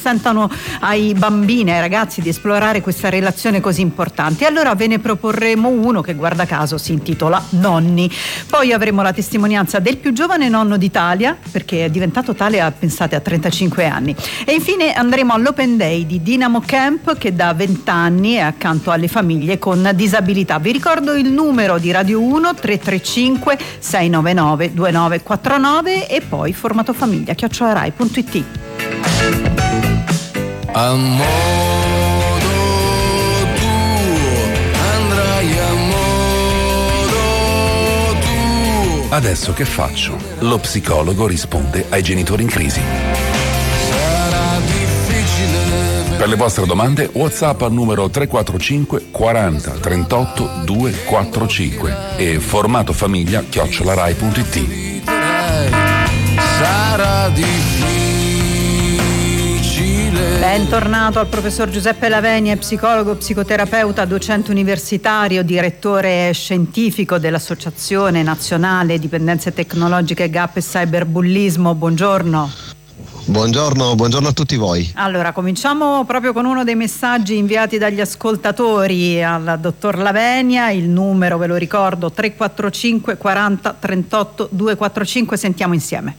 consentano ai bambini, ai ragazzi di esplorare questa relazione così importante. Allora ve ne proporremo uno che, guarda caso, si intitola Nonni. Poi avremo la testimonianza del più giovane nonno d'Italia, perché è diventato tale, pensate, a 35 anni. E infine andremo all'Open Day di Dynamo Camp, che da 20 anni è accanto alle famiglie con disabilità. Vi ricordo il numero di Radio 1 335 699 2949 e poi formato famiglia @rai.it. A modo tuo, andrai a modo tuo. Adesso che faccio? Lo psicologo risponde ai genitori in crisi. Sarà difficile. Per le vostre domande, WhatsApp al numero 345 40 38 245 e formato famiglia @rai.it. Sarà difficile. Bentornato al professor Giuseppe Lavenia, psicologo, psicoterapeuta, docente universitario, direttore scientifico dell'Associazione Nazionale Dipendenze Tecnologiche, GAP e Cyberbullismo. Buongiorno. Buongiorno a tutti voi. Allora, cominciamo proprio con uno dei messaggi inviati dagli ascoltatori al dottor Lavenia. Il numero, ve lo ricordo, 345 40 38 245. Sentiamo insieme.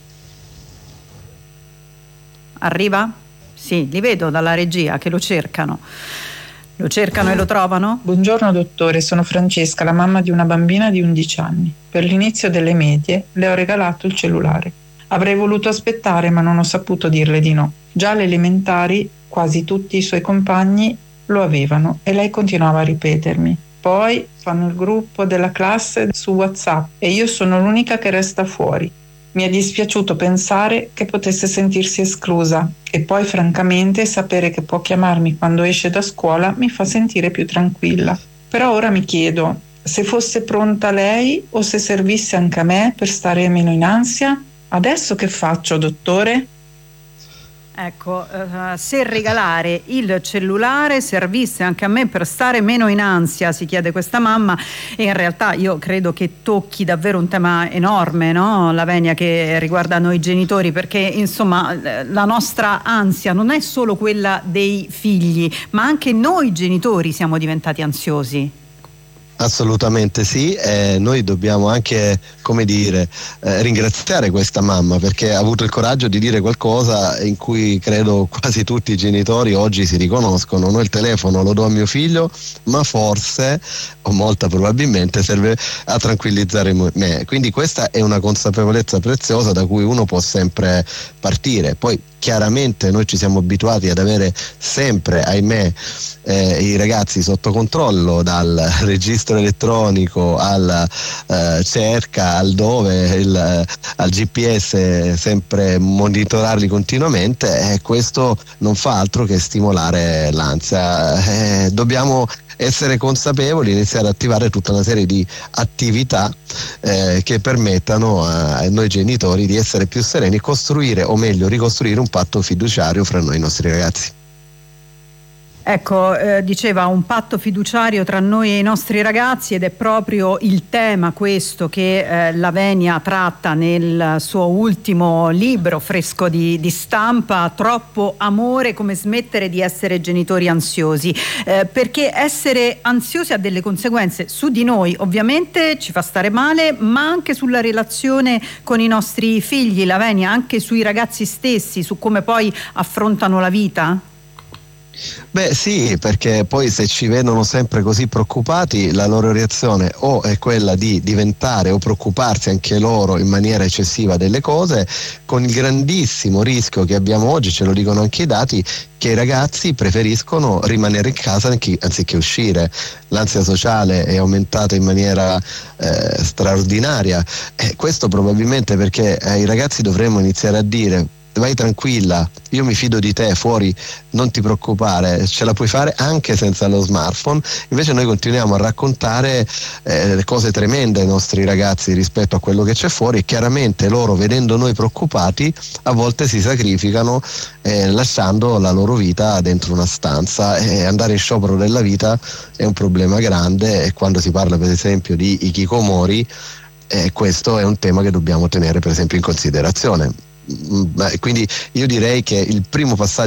Arriva? Sì, li vedo dalla regia che lo cercano. Lo cercano e lo trovano? Buongiorno dottore, sono Francesca, la mamma di una bambina di 11 anni. Per l'inizio delle medie le ho regalato il cellulare. Avrei voluto aspettare, ma non ho saputo dirle di no. Già alle elementari quasi tutti i suoi compagni lo avevano e lei continuava a ripetermi. Poi fanno il gruppo della classe su WhatsApp e io sono l'unica che resta fuori. Mi è dispiaciuto pensare che potesse sentirsi esclusa e poi francamente sapere che può chiamarmi quando esce da scuola mi fa sentire più tranquilla. Però ora mi chiedo se fosse pronta lei o se servisse anche a me per stare meno in ansia. Adesso che faccio, dottore? Ecco, se regalare il cellulare servisse anche a me per stare meno in ansia, si chiede questa mamma, e in realtà io credo che tocchi davvero un tema enorme, no, Lavenia, che riguarda noi genitori, perché insomma la nostra ansia non è solo quella dei figli, ma anche noi genitori siamo diventati ansiosi. Assolutamente sì, noi dobbiamo anche, ringraziare questa mamma perché ha avuto il coraggio di dire qualcosa in cui credo quasi tutti i genitori oggi si riconoscono. No, il telefono lo do a mio figlio, ma forse, o molta probabilmente, serve a tranquillizzare me. Quindi questa è una consapevolezza preziosa da cui uno può sempre partire. Poi chiaramente noi ci siamo abituati ad avere sempre, ahimè, i ragazzi sotto controllo, dal registro elettronico alla cerca, al dove, al GPS, sempre monitorarli continuamente, e questo non fa altro che stimolare l'ansia. Dobbiamo essere consapevoli, iniziare ad attivare tutta una serie di attività che permettano a noi genitori di essere più sereni e costruire, o meglio ricostruire, un patto fiduciario fra noi e i nostri ragazzi. Ecco, diceva un patto fiduciario tra noi e i nostri ragazzi, ed è proprio il tema questo che Lavenia tratta nel suo ultimo libro fresco di stampa, Troppo amore, come smettere di essere genitori ansiosi, perché essere ansiosi ha delle conseguenze su di noi, ovviamente ci fa stare male, ma anche sulla relazione con i nostri figli, Lavenia, anche sui ragazzi stessi, su come poi affrontano la vita. Beh sì, perché poi se ci vedono sempre così preoccupati, la loro reazione o è quella di diventare o preoccuparsi anche loro in maniera eccessiva delle cose, con il grandissimo rischio che abbiamo oggi, ce lo dicono anche i dati, che i ragazzi preferiscono rimanere in casa anziché uscire. L'ansia sociale è aumentata in maniera straordinaria, e questo probabilmente perché ai ragazzi dovremmo iniziare a dire: vai tranquilla, io mi fido di te, fuori non ti preoccupare, ce la puoi fare anche senza lo smartphone. Invece noi continuiamo a raccontare le cose tremende ai nostri ragazzi rispetto a quello che c'è fuori, e chiaramente loro, vedendo noi preoccupati, a volte si sacrificano lasciando la loro vita dentro una stanza, e andare in sciopero della vita è un problema grande. E quando si parla per esempio di hikikomori, questo è un tema che dobbiamo tenere per esempio in considerazione. Quindi io direi che il primo passaggio